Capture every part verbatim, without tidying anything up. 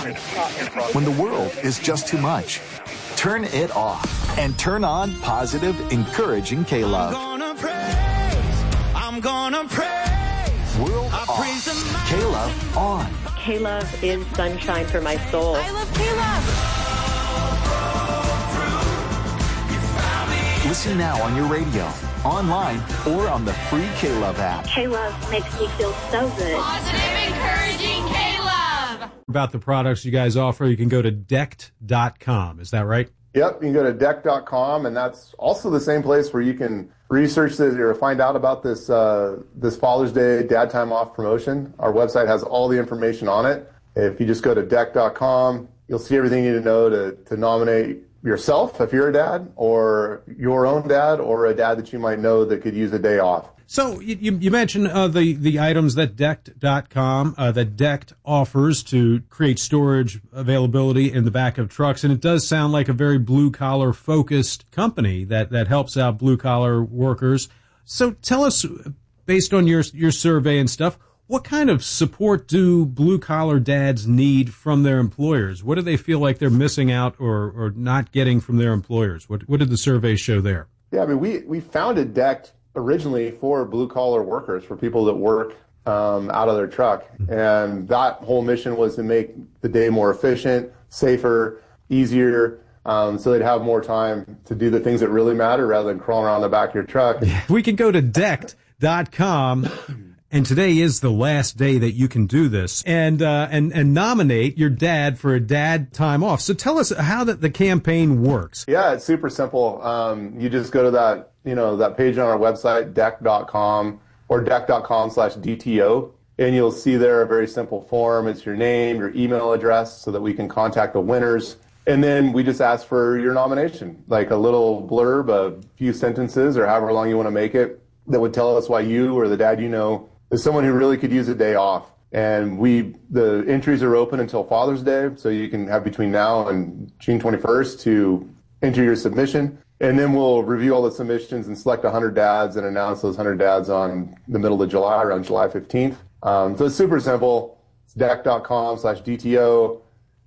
When the world is just too much, turn it off and turn on positive, encouraging K-Love. I'm gonna praise, I'm gonna praise. World I off, K-Love on. K-Love is sunshine for my soul. I love K-Love. Listen now on your radio, online, or on the free K-Love app. K-Love makes me feel so good. Positive, encouraging K-Love. About the products you guys offer, you can go to decked dot com. Is that right? Yep, you can go to decked dot com, and that's also the same place where you can research this or find out about this uh, this Father's Day Dad Time Off promotion. Our website has all the information on it. If you just go to decked dot com, you'll see everything you need to know to, to nominate yourself if you're a dad, or your own dad, or a dad that you might know that could use a day off. So you, you mentioned uh, the, the items that decked dot com, uh, that Decked offers to create storage availability in the back of trucks, and it does sound like a very blue-collar focused company that, that helps out blue-collar workers. So tell us, based on your your survey and stuff, what kind of support do blue-collar dads need from their employers? What do they feel like they're missing out or, or not getting from their employers? What what did the survey show there? Yeah, I mean, we, we founded Decked originally for blue-collar workers, for people that work um, out of their truck. And that whole mission was to make the day more efficient, safer, easier, um, so they'd have more time to do the things that really matter rather than crawling around the back of your truck. We can go to decked dot com. And today is the last day that you can do this and uh, and and nominate your dad for a dad time off. So tell us how that the campaign works. Yeah, it's super simple. Um, you just go to that you know that page on our website, decked dot com or decked dot com slash D T O, and you'll see there a very simple form. It's your name, your email address, so that we can contact the winners. And then we just ask for your nomination, like a little blurb, a few sentences, or however long you want to make it, that would tell us why you or the dad you know is someone who really could use a day off. And we, the entries are open until Father's Day, so you can have between now and June twenty-first to enter your submission. And then we'll review all the submissions and select one hundred dads and announce those one hundred dads on the middle of July, around July fifteenth. Um, so it's super simple. It's decked dot com slash D T O.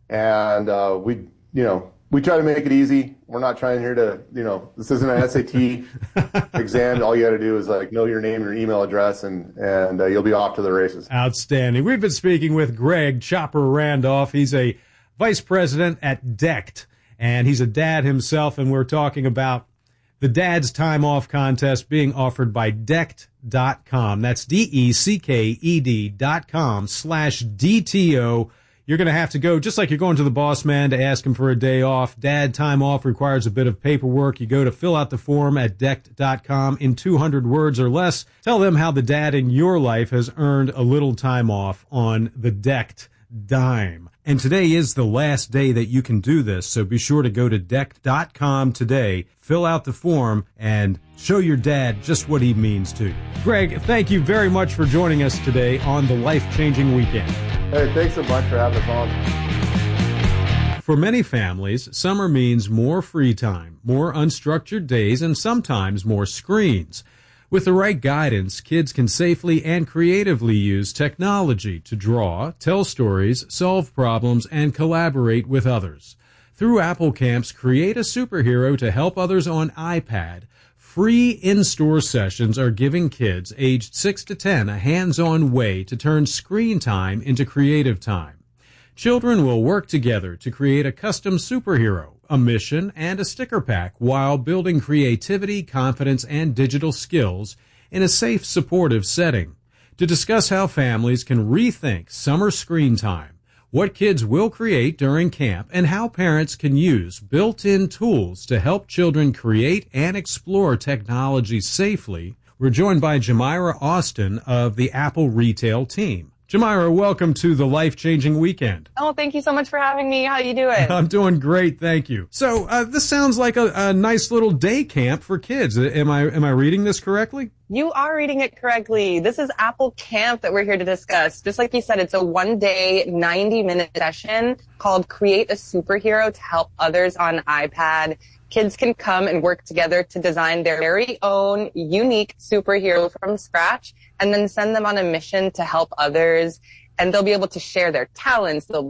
And uh, we, you know, we try to make it easy. We're not trying here to, you know, this isn't an S A T exam. All you got to do is like know your name, your email address, and and uh, you'll be off to the races. Outstanding. We've been speaking with Greg Chopper Randolph. He's a vice president at Decked, and he's a dad himself. And we're talking about the Dad's Time Off contest being offered by decked dot com. That's D E C K E D dot com slash D T O. You're going to have to go, just like you're going to the boss man to ask him for a day off. Dad time off requires a bit of paperwork. You go to fill out the form at decked dot com in two hundred words or less. Tell them how the dad in your life has earned a little time off on the Decked dime. And today is the last day that you can do this, so be sure to go to decked dot com today, fill out the form, and show your dad just what he means to you. Greg, thank you very much for joining us today on the Life-Changing Weekend. Hey, thanks so much for having us on. For many families, summer means more free time, more unstructured days, and sometimes more screens. With the right guidance, kids can safely and creatively use technology to draw, tell stories, solve problems, and collaborate with others. Through Apple Camp's Create a Superhero to Help Others on iPad, free in-store sessions are giving kids aged six to ten a hands-on way to turn screen time into creative time. Children will work together to create a custom superhero, a mission, and a sticker pack while building creativity, confidence, and digital skills in a safe, supportive setting. To discuss how families can rethink summer screen time, what kids will create during camp, and how parents can use built-in tools to help children create and explore technology safely, we're joined by Jamira Austin of the Apple Retail team. Jamira, welcome to the Life-Changing Weekend. Oh, thank you so much for having me. How you doing? I'm doing great, thank you. So uh, this sounds like a, a nice little day camp for kids. Am I am I reading this correctly? You are reading it correctly. This is Apple Camp that we're here to discuss. Just like you said, it's a one-day, ninety-minute session called Create a Superhero to Help Others on iPad. Kids can come and work together to design their very own unique superhero from scratch and then send them on a mission to help others. And they'll be able to share their talents. They'll